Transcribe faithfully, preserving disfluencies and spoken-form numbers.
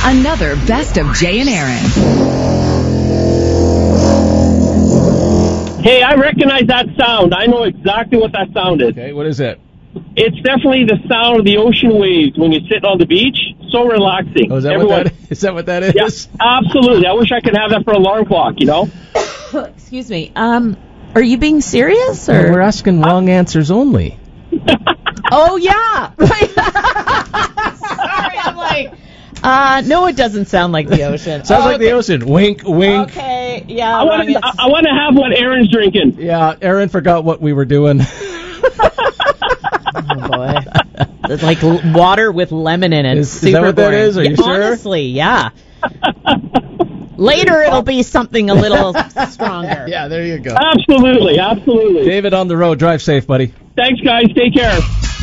Another Best of Jay and Aaron. Hey, I recognize that sound. I know exactly what that sound is. Okay, what is it? It's definitely the sound of the ocean waves when you're sitting on the beach. So relaxing. Oh, is that Everyone, what that is? That what that is? Yeah, absolutely. I wish I could have that for an alarm clock, you know? Excuse me. Um, are you being serious? Or? No, we're asking wrong answers only. Oh, yeah. Right. Sorry, I'm like, uh, no, it doesn't sound like the ocean. Sounds oh, like okay. the ocean. Wink, wink. Okay, yeah. I want to. I want to have what Aaron's drinking. Yeah, Aaron forgot what we were doing. Oh, boy. It's like l- water with lemon in it. Is, Super is that what boring. that is? Are yeah, you sure? Honestly, yeah. Later, it'll be something a little stronger. Yeah, there you go. Absolutely, absolutely. David on the road. Drive safe, buddy. Thanks, guys. Take care.